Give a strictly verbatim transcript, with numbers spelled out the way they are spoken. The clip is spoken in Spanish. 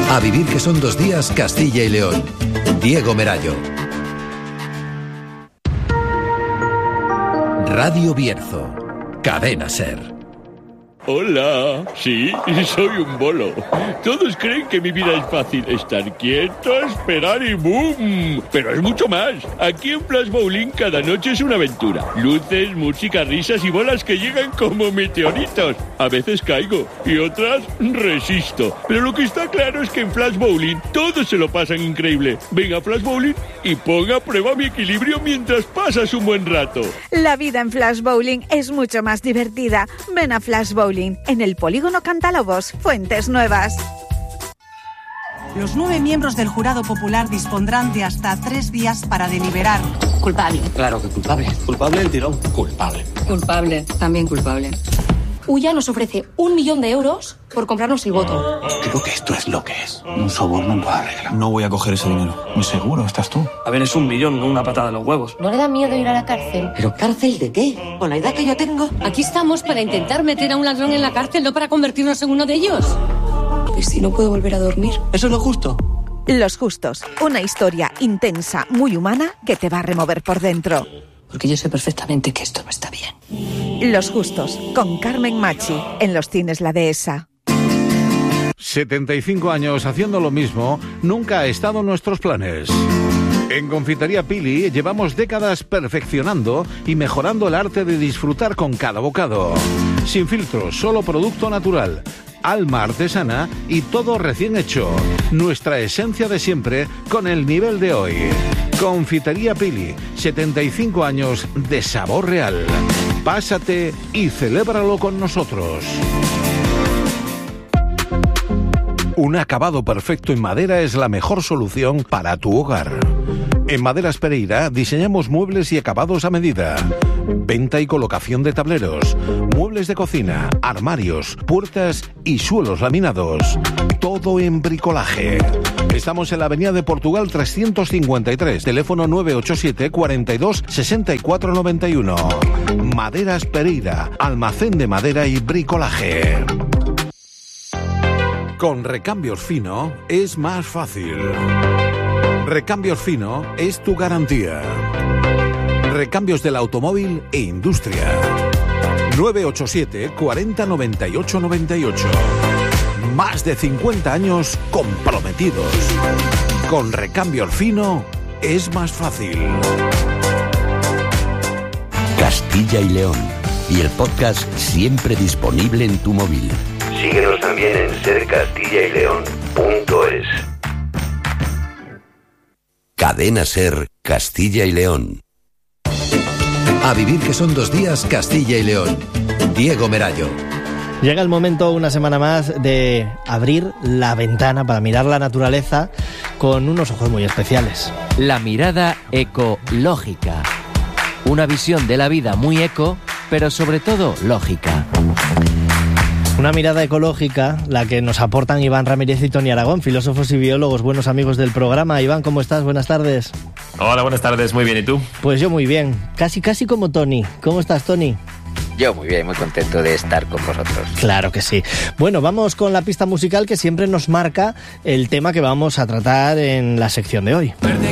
A vivir que son dos días Castilla y León. Diego Merayo. Radio Bierzo. Cadena SER. Hola, sí, soy un bolo. Todos creen que mi vida es fácil. Estar quieto, esperar y ¡boom! Pero es mucho más. Aquí en Flash Bowling cada noche es una aventura. Luces, música, risas y bolas que llegan como meteoritos. A veces caigo y otras resisto. Pero lo que está claro es que en Flash Bowling todos se lo pasan increíble. Ven a Flash Bowling y ponga a prueba mi equilibrio mientras pasas un buen rato. La vida en Flash Bowling es mucho más divertida. Ven a Flash Bowling en el Polígono Cantalobos, Fuentes Nuevas. Los nueve miembros del jurado popular dispondrán de hasta tres días para deliberar. Culpable. Claro que culpable. Culpable el tirón. Culpable. Culpable. También culpable. Ulla nos ofrece un millón de euros por comprarnos el voto. Creo que esto es lo que es. Un soborno en toda regla. No voy a coger ese dinero. Muy seguro, estás tú. A ver, es un millón, no una patada en los huevos. ¿No le da miedo ir a la cárcel? ¿Pero cárcel de qué? Con la edad que yo tengo. Aquí estamos para intentar meter a un ladrón en la cárcel, no para convertirnos en uno de ellos. ¿Y si no puedo volver a dormir? Eso es lo justo. Los Justos, una historia intensa, muy humana, que te va a remover por dentro. Porque yo sé perfectamente que esto no está bien. Los Justos, con Carmen Machi, en los cines La Dehesa. setenta y cinco años haciendo lo mismo nunca ha estado en nuestros planes. En Confitería Pili llevamos décadas perfeccionando y mejorando el arte de disfrutar con cada bocado. Sin filtros, solo producto natural, alma artesana y todo recién hecho. Nuestra esencia de siempre con el nivel de hoy. Confitería Pili, setenta y cinco años de sabor real. Pásate y celébralo con nosotros. Un acabado perfecto en madera es la mejor solución para tu hogar. En Maderas Pereira diseñamos muebles y acabados a medida. Venta y colocación de tableros, muebles de cocina, armarios, puertas y suelos laminados. Todo en bricolaje. Estamos en la avenida de Portugal trescientos cincuenta y tres, teléfono nueve ocho siete, cuarenta y dos, sesenta y cuatro noventa y uno. Maderas Pereira, almacén de madera y bricolaje. Con Recambios Fino es más fácil. Recambios Fino es tu garantía. Recambios del automóvil e industria. nueve ocho siete, cuarenta, noventa y ocho, noventa y ocho. Más de cincuenta años comprometidos. Con Recambios Fino es más fácil. Castilla y León. Y el podcast siempre disponible en tu móvil. Síguenos también en ser castilla y león punto es. Cadena SER Castilla y León. A vivir que son dos días Castilla y León. Diego Merayo. Llega el momento, una semana más, de abrir la ventana para mirar la naturaleza con unos ojos muy especiales. La mirada ecológica. Una visión de la vida muy eco, pero sobre todo lógica. Una mirada ecológica, la que nos aportan Iván Ramírez y Tony Aragón, filósofos y biólogos, buenos amigos del programa. Iván, ¿cómo estás? Buenas tardes. Hola, buenas tardes. Muy bien, ¿y tú? Pues yo muy bien. Casi, casi como Tony. ¿Cómo estás, Tony? Yo muy bien, muy contento de estar con vosotros. Claro que sí. Bueno, vamos con la pista musical que siempre nos marca el tema que vamos a tratar en la sección de hoy.